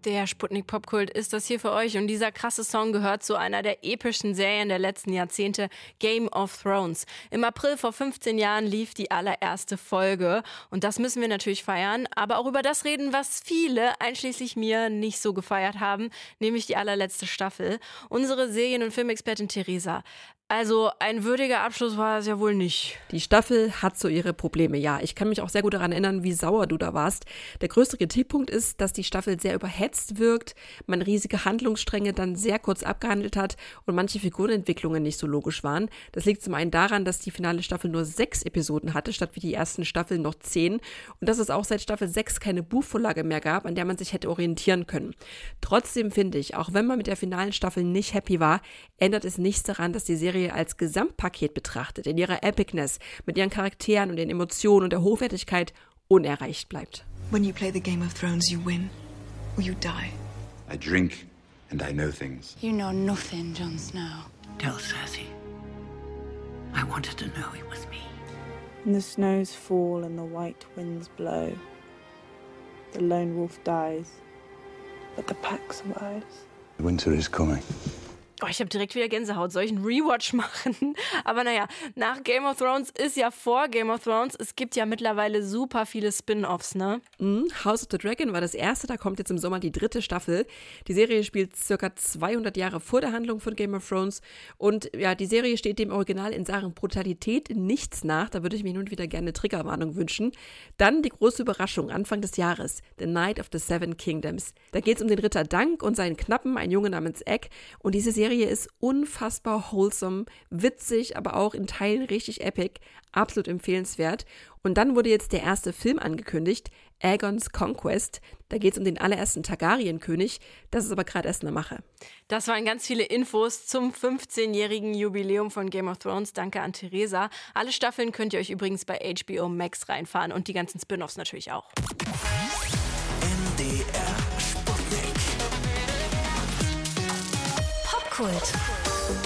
Der Sputnik Popkult ist das hier für euch und dieser krasse Song gehört zu einer der epischsten Serien der letzten Jahrzehnte, Game of Thrones. Im April vor 15 Jahren lief die allererste Folge und das müssen wir natürlich feiern, aber auch über das reden, was viele, einschließlich mir, nicht so gefeiert haben, nämlich die allerletzte Staffel. Unsere Serien- und Filmexpertin Theresa. Also ein würdiger Abschluss war es ja wohl nicht. Die Staffel hat so ihre Probleme, ja. Ich kann mich auch sehr gut daran erinnern, wie sauer du da warst. Der größte Kritikpunkt ist, dass die Staffel sehr überhetzt wirkt, man riesige Handlungsstränge dann sehr kurz abgehandelt hat und manche Figurenentwicklungen nicht so logisch waren. Das liegt zum einen daran, dass die finale Staffel nur 6 Episoden hatte, statt wie die ersten Staffeln noch 10. Und dass es auch seit Staffel 6 keine Buchvorlage mehr gab, an der man sich hätte orientieren können. Trotzdem finde ich, auch wenn man mit der finalen Staffel nicht happy war, ändert es nichts daran, dass die Serie als Gesamtpaket betrachtet, in ihrer Epicness, mit ihren Charakteren und den Emotionen und der Hochwertigkeit unerreicht bleibt. When you play the Game of Thrones, you win or you die. I drink and I know things. You know nothing, Jon Snow. Tell Cersei. I wanted to know it was me. And the snows fall and the white winds blow. The lone wolf dies, but the pack survives. Winter is coming. Oh, ich habe direkt wieder Gänsehaut. Soll ich einen Rewatch machen? Aber naja, nach Game of Thrones ist ja vor Game of Thrones. Es gibt ja mittlerweile super viele Spin-Offs, ne? House of the Dragon war das erste, da kommt jetzt im Sommer die 3. Staffel. Die Serie spielt circa 200 Jahre vor der Handlung von Game of Thrones. Und ja, die Serie steht dem Original in Sachen Brutalität nichts nach. Da würde ich mir nun wieder gerne eine Triggerwarnung wünschen. Dann die große Überraschung, Anfang des Jahres, The Night of the Seven Kingdoms. Da geht es um den Ritter Dunk und seinen Knappen, einen Jungen namens Egg. Und diese Serie ist unfassbar wholesome, witzig, aber auch in Teilen richtig epic, absolut empfehlenswert. Und dann wurde jetzt der erste Film angekündigt, Aegon's Conquest. Da geht es um den allerersten Targaryen-König, das ist aber gerade erst in der Mache. Das waren ganz viele Infos zum 15-jährigen Jubiläum von Game of Thrones. Danke an Theresa. Alle Staffeln könnt ihr euch übrigens bei HBO Max reinfahren und die ganzen Spin-offs natürlich auch. NDR Sputnik. Popkult.